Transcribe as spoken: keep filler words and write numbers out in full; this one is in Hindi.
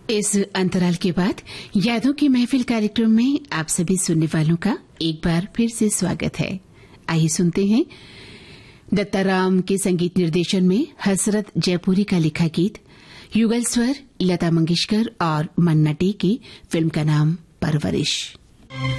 इस अंतराल के बाद यादों की महफिल कार्यक्रम में आप सभी सुनने वालों का एक बार फिर से स्वागत है। आइए सुनते हैं दत्ताराम के संगीत निर्देशन में हसरत जयपुरी का लिखा गीत, युगल स्वर लता मंगेशकर और मन्ना डे की। फिल्म का नाम परवरिश।